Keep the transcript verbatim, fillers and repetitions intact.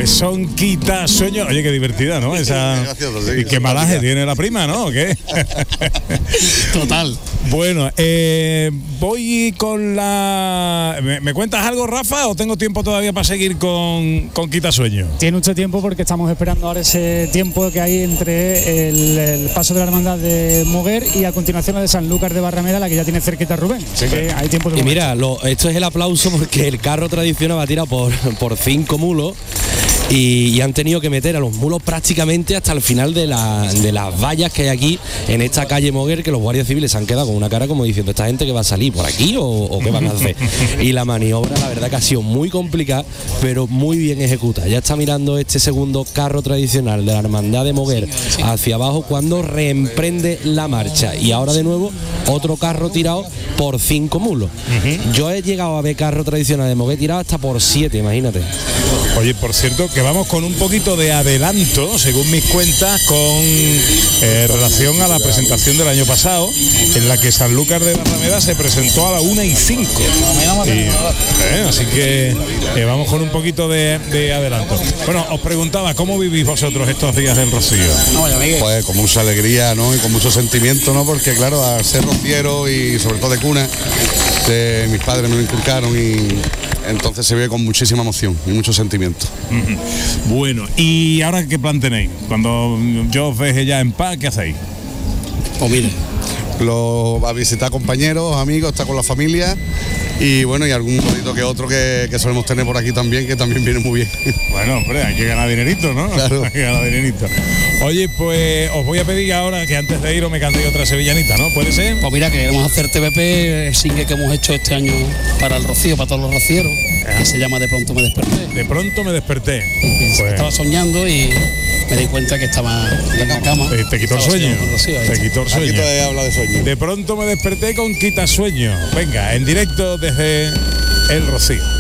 son Quitasueños. Oye, qué divertida, ¿no? Esa. Gracioso, sí, y qué malaje tiene la prima, ¿no? ¿O qué? Total. Bueno, eh, voy con la... ¿Me, ¿Me cuentas algo, Rafa, o tengo tiempo todavía para seguir con, con Quitasueños? Tiene mucho tiempo porque estamos esperando ahora ese tiempo que hay entre el, el paso de la hermandad de Moguer y a continuación la de Sanlúcar de Barrameda, la que ya tiene cerquita Rubén. Así que hay tiempo de... Y mira, lo, esto es el aplauso porque el carro tradicional va tirado por, por cinco mulos y, y han tenido que meter a los mulos prácticamente hasta el final de, la, de las vallas que hay aquí en esta calle Moguer, que los guardias civiles se han quedado con una cara como diciendo, ¿esta gente que va a salir por aquí o, o qué van a hacer? Y la maniobra, la verdad que ha sido muy complicada, pero muy bien ejecutada. Ya está mirando este segundo carro tradicional de la hermandad de Moguer hacia abajo cuando reemprende la marcha, y ahora de nuevo otro carro tirado por cinco mulos. Uh-huh. Yo he llegado a ver carro tradicional de Moguer tirado hasta por siete, imagínate. Oye, por cierto, que vamos con un poquito de adelanto, según mis cuentas, con eh, relación a la presentación del año pasado, en la que Sanlúcar de Barrameda se presentó a la una y cinco. Y, eh, así que eh, vamos con un poquito de, de adelanto. Bueno, os preguntaba, ¿cómo vivís vosotros estos días del Rocío? Pues con mucha alegría, ¿no? Y con mucho sentimiento, ¿no? Porque claro, al ser rociero y sobre todo de cuna, de, mis padres me lo inculcaron y entonces se ve con muchísima emoción y mucho sentimiento. Uh-huh. Bueno, ¿y ahora qué plan tenéis? Cuando yo os deje ya en paz, ¿qué hacéis? Pues mire, lo, a visitar compañeros, amigos, estar con la familia y bueno, y algún bonito que otro que, que solemos tener por aquí también, que también viene muy bien. Bueno, hombre, hay que ganar dinerito, ¿no? Claro. Hay que ganar dinerito. Oye, pues os voy a pedir ahora que antes de ir os me cantéis otra sevillanita, ¿no? ¿Puede ser? Pues mira, queremos hacer T V P, el single que hemos hecho este año para el Rocío, para todos los rocieros, que se llama De pronto me desperté. De pronto me desperté. Pues, estaba soñando y me di cuenta que estaba en la cama. Eh, te quitó el sueño. Rocío, te quitó el sueño. Aquí todavía habla de sueño. De pronto me desperté con Quitasueños. Venga, en directo desde el Rocío.